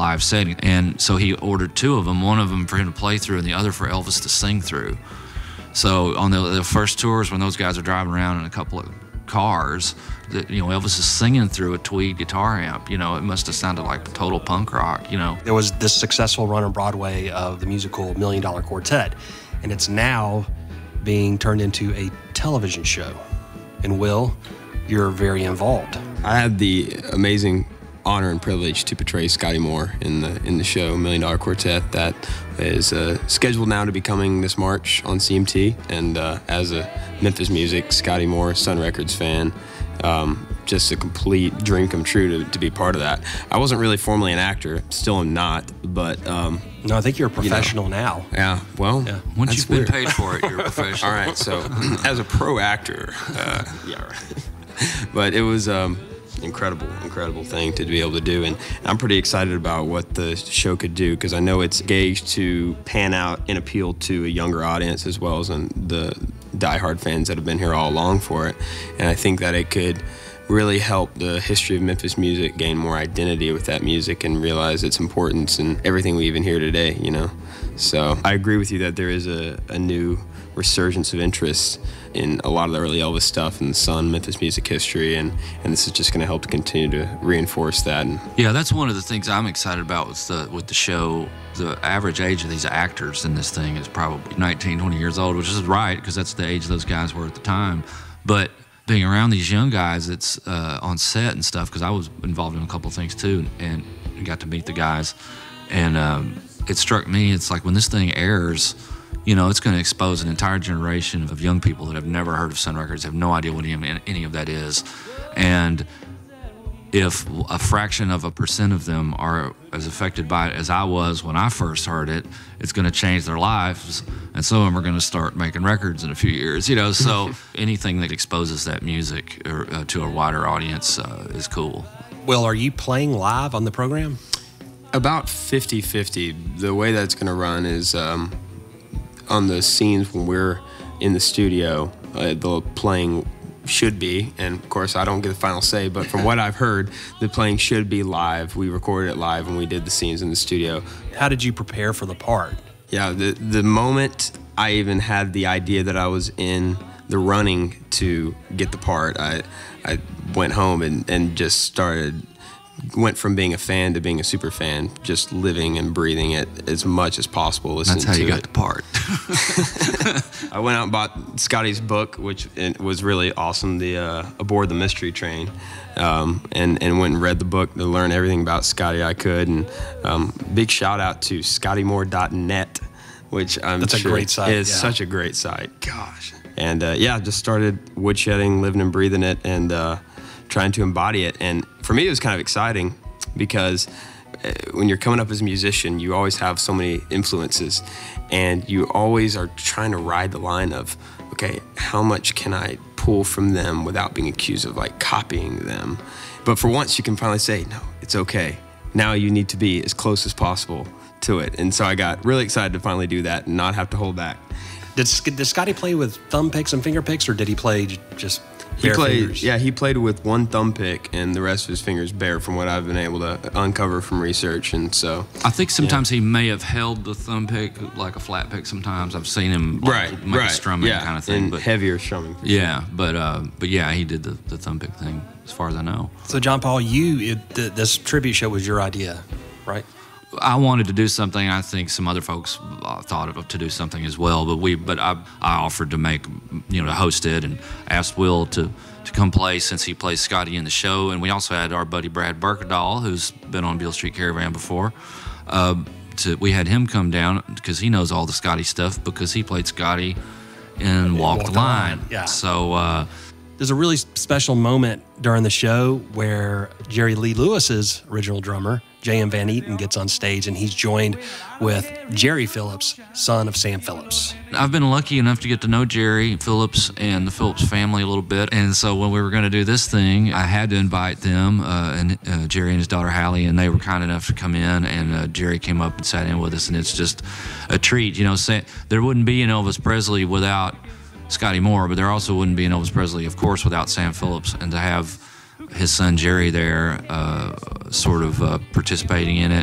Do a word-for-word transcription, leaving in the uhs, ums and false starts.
live setting. And so he ordered two of them, one of them for him to play through and the other for Elvis to sing through. So on the, the first tours, when those guys are driving around in a couple of cars, that, you know, Elvis is singing through a Tweed guitar amp. You know, it must have sounded like total punk rock, you know. There was this successful run on Broadway of the musical Million Dollar Quartet, and it's now being turned into a television show. And Will, you're very involved. I had the amazing honor and privilege to portray Scotty Moore in the in the show Million Dollar Quartet that is uh, scheduled now to be coming this March on C M T. And uh, as a Memphis Music, Scotty Moore, Sun Records fan, um, just a complete dream come true to, to be part of that. I wasn't really formally an actor, still am not, but um, no, I think you're a professional you know, now. Yeah, well, yeah. Once you've weird. been paid for it, you're a professional. All right, so as a pro actor, uh, yeah, right. But it was um, incredible, incredible thing to be able to do, and I'm pretty excited about what the show could do because I know it's gauged to pan out and appeal to a younger audience as well as the diehard fans that have been here all along for it, and I think that it could really help the history of Memphis music gain more identity with that music and realize its importance and everything we even hear today, you know. So I agree with you that there is a, a new resurgence of interest in a lot of the early Elvis stuff and the Sun Memphis music history, and, and this is just going to help to continue to reinforce that. And yeah, that's one of the things I'm excited about with the with the show. The average age of these actors in this thing is probably nineteen, twenty years old, which is right because that's the age those guys were at the time. But being around these young guys that's uh, on set and stuff, because I was involved in a couple of things too, and got to meet the guys, and um, it struck me, it's like when this thing airs, you know, it's going to expose an entire generation of young people that have never heard of Sun Records, have no idea what any, any of that is. And if a fraction of a percent of them are as affected by it as I was when I first heard it, it's going to change their lives. And some of them are going to start making records in a few years, you know. So anything that exposes that music or, uh, to a wider audience uh, is cool. Will, are you playing live on the program? About fifty fifty. The way that's going to run is um, on the scenes when we're in the studio, uh, the playing should be, and of course I don't get the final say, but from what I've heard, the playing should be live. We recorded it live when we did the scenes in the studio. How did you prepare for the part? Yeah, the, the moment I even had the idea that I was in the running to get the part, I, I went home and, and just started, went from being a fan to being a super fan, just living and breathing it as much as possible. That's how you got it. the part. I went out and bought Scotty's book, which was really awesome, the uh, Aboard the Mystery Train, um, and, and went and read the book to learn everything about Scotty I could. And um, big shout out to scotty moore dot net, which I'm That's sure a great site, is yeah. such a great site. Gosh. And uh, yeah, just started woodshedding, living and breathing it, and uh, trying to embody it. And for me, it was kind of exciting because when you're coming up as a musician, you always have so many influences, and you always are trying to ride the line of, okay, how much can I pull from them without being accused of like copying them? But for once, you can finally say, no, it's okay. Now you need to be as close as possible to it. And so I got really excited to finally do that and not have to hold back. Did, did Scotty play with thumb picks and finger picks, or did he play just He bare played, fingers? yeah, he played with one thumb pick and the rest of his fingers bare, from what I've been able to uncover from research. And so, I think sometimes yeah. he may have held the thumb pick like a flat pick. Sometimes I've seen him like, right, make right, a strumming yeah, kind of thing, and but heavier strumming. Yeah, but uh, but yeah, he did the, the thumb pick thing, as far as I know. So John Paul, you it, th- this tribute show was your idea, right? I wanted to do something. I think some other folks uh, thought of to do something as well, but we, but I, I offered to make, you know, to host it, and asked Will to, to come play since he plays Scotty in the show. And we also had our buddy Brad Berkedahl, who's been on Beale Street Caravan before. Uh, to, we had him come down because he knows all the Scotty stuff because he played Scotty in Walk, Walk the, the Line. line. Yeah. So uh, there's a really special moment during the show where Jerry Lee Lewis's original drummer, J M Van Eaton, gets on stage, and he's joined with Jerry Phillips, son of Sam Phillips. I've been lucky enough to get to know Jerry Phillips and the Phillips family a little bit, and so when we were going to do this thing, I had to invite them, uh, and uh, Jerry and his daughter Hallie, and they were kind enough to come in, and uh, Jerry came up and sat in with us, and it's just a treat. You know, say, there wouldn't be an Elvis Presley without Scotty Moore, but there also wouldn't be an Elvis Presley, of course, without Sam Phillips, and to have his son Jerry there uh, sort of uh, participating in it